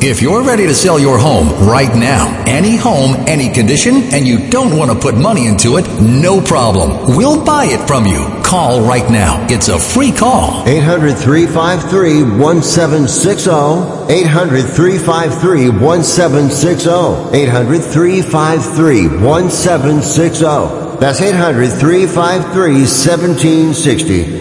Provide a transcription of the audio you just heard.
If you're ready to sell your home right now, any home, any condition, and you don't want to put money into it, no problem. We'll buy it from you. Call right now. It's a free call. 800-353-1760. 800-353-1760. 800-353-1760. That's 800-353-1760.